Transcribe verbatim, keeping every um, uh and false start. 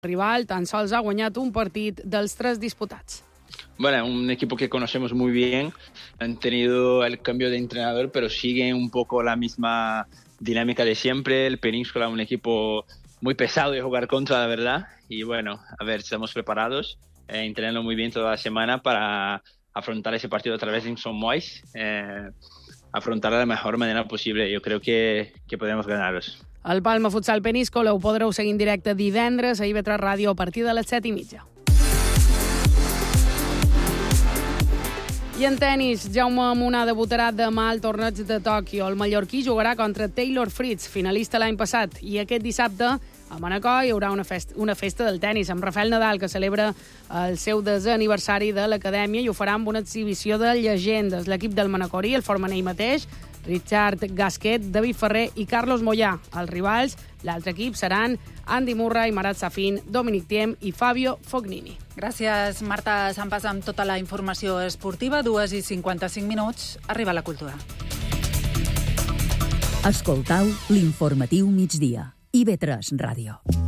rival tan sols ha guanyat un partit dels tres disputats. Bueno, un equipo que conocemos muy bien, han tenido el cambio de entrenador, pero siguen un poco la misma dinámica de siempre. El Península, un equipo muy pesado de jugar contra, la verdad. Y bueno, a ver, estamos preparados, eh, entrenando muy bien toda la semana para afrontar ese partido otra vez en Son Moix, eh, afrontar de la mejor manera posible. Yo creo que, que podemos ganarlos. El Palma Futsal Peníscola ho podreu seguir en directe divendres a I V tres Ràdio a partir de les set i mitja. I en tenis, Jaume Munar debutarà demà al torneig de Tòquio. El mallorquí jugarà contra Taylor Fritz, finalista l'any passat. I aquest dissabte, a Manacor, hi haurà una festa, una festa del tenis amb Rafael Nadal, que celebra el seu desè aniversari de l'acadèmia, i ho farà amb una exhibició de llegendes. L'equip del Manacorí el formen ell mateix, Richard Gasquet, David Ferrer i Carlos Moyà. Els rivals, l'altre equip, seran Andy Murray, Marat Safin, Dominic Thiem i Fabio Fognini. Gràcies, Marta Sampas, amb tota la informació esportiva. Dues i cinquanta-cinc minuts. Arriba la cultura. Escoltau l'informatiu migdia. I V tres Ràdio.